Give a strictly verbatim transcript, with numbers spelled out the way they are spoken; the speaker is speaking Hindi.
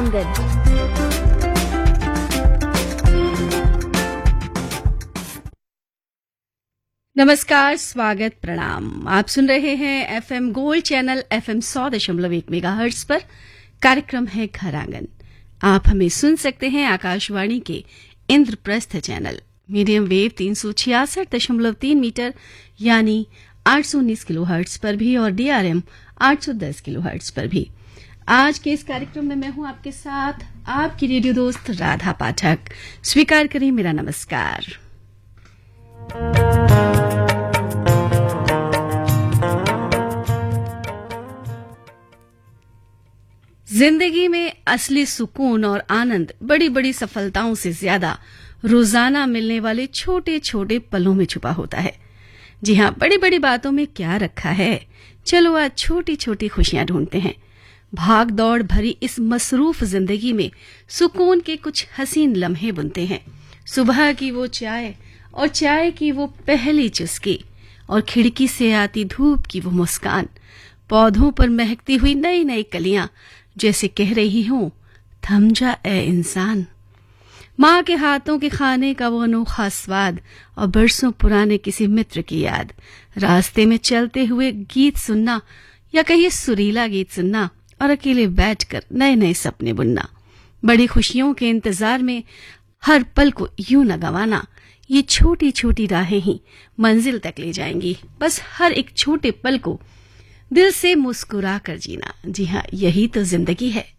घरांगन। नमस्कार, स्वागत, प्रणाम। आप सुन रहे हैं एफएम गोल्ड चैनल एफएम सौ दशमलव एक मेगाहर्ट्ज पर। कार्यक्रम है घरांगन। आप हमें सुन सकते हैं आकाशवाणी के इंद्रप्रस्थ चैनल मीडियम वेव तीन सौ छियासठ दशमलव तीन मीटर यानी आठ सौ उन्नीस किलो हर्ट्ज पर भी और डीआरएम आठ सौ दस किलो हर्ट्ज पर भी। आज के इस कार्यक्रम में मैं हूं आपके साथ, आपकी रेडियो दोस्त राधा पाठक। स्वीकार करें मेरा नमस्कार। जिंदगी में असली सुकून और आनंद बड़ी बड़ी सफलताओं से ज्यादा रोजाना मिलने वाले छोटे छोटे पलों में छुपा होता है। जी हाँ, बड़ी बड़ी बातों में क्या रखा है। चलो आज छोटी छोटी खुशियां ढूंढते हैं। भाग दौड़ भरी इस मसरूफ जिंदगी में सुकून के कुछ हसीन लम्हे बुनते हैं। सुबह की वो चाय और चाय की वो पहली चुस्की और खिड़की से आती धूप की वो मुस्कान, पौधों पर महकती हुई नई नई कलियां जैसे कह रही हूं, थम जा ए इंसान। माँ के हाथों के खाने का वो अनोखा स्वाद और बरसों पुराने किसी मित्र की याद। रास्ते में चलते हुए गीत सुनना या कहिए सुरीला गीत सुनना और अकेले बैठकर नए नए सपने बुनना। बड़ी खुशियों के इंतजार में हर पल को यूं न गंवाना। ये छोटी छोटी राहें ही मंजिल तक ले जाएंगी। बस हर एक छोटे पल को दिल से मुस्कुरा कर जीना। जी हाँ, यही तो जिंदगी है।